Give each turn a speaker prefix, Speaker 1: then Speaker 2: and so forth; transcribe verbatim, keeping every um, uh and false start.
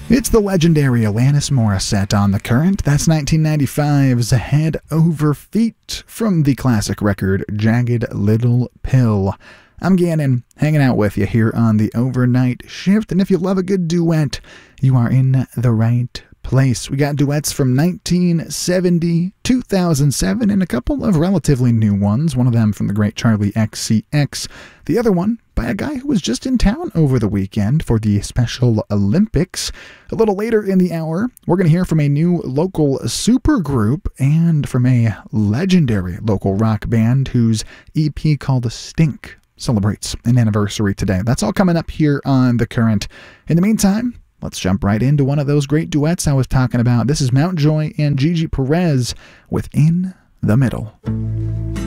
Speaker 1: It's the legendary Alanis Morissette on The Current. That's nineteen ninety-five's Head Over Feet from the classic record Jagged Little Pill. I'm Gannon, hanging out with you here on the overnight shift, and if you love a good duet, you are in the right place. We got duets from nineteen seventy, two thousand seven, and a couple of relatively new ones, one of them from the great Charlie X C X, the other one by a guy who was just in town over the weekend for the Special Olympics. A little later in the hour, we're going to hear from a new local supergroup and from a legendary local rock band whose E P called Stink celebrates an anniversary today. That's all coming up here on The Current. In the meantime, let's jump right into one of those great duets I was talking about. This is Mountjoy and Gigi Perez with In the Middle.